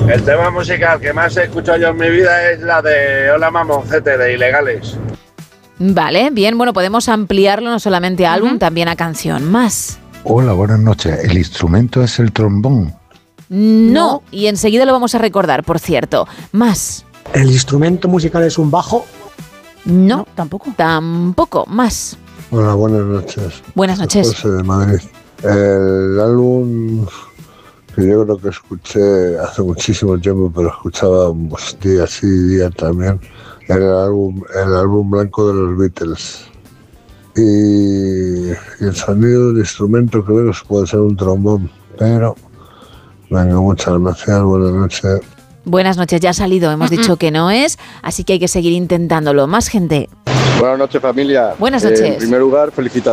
El tema musical que más he escuchado yo en mi vida es la de Hola Mamoncete, de Ilegales. Vale, bien, bueno, podemos ampliarlo no solamente a álbum, también a canción. Más. Hola, buenas noches. ¿El instrumento es el trombón? No, y enseguida lo vamos a recordar, por cierto. Más. ¿El instrumento musical es un bajo? No, tampoco. Tampoco, más. Hola, buenas noches. Buenas noches. José de Madrid. El álbum que yo creo que escuché hace muchísimo tiempo, pero escuchaba día sí, día también, era el álbum blanco de los Beatles. Y el sonido del instrumento creo que puede ser un trombón, pero venga, muchas gracias, buenas noches. Buenas noches, ya ha salido, hemos dicho que no es, así que hay que seguir intentándolo. Más gente. Buenas noches, familia. Buenas noches. En primer lugar, felicitaciones